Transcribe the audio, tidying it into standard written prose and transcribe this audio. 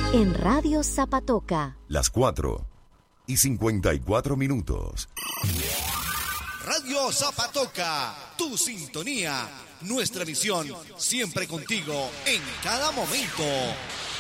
En Radio Zapatoca. Las 4:54. Radio Zapatoca, tu sintonía, nuestra misión, siempre contigo, en cada momento.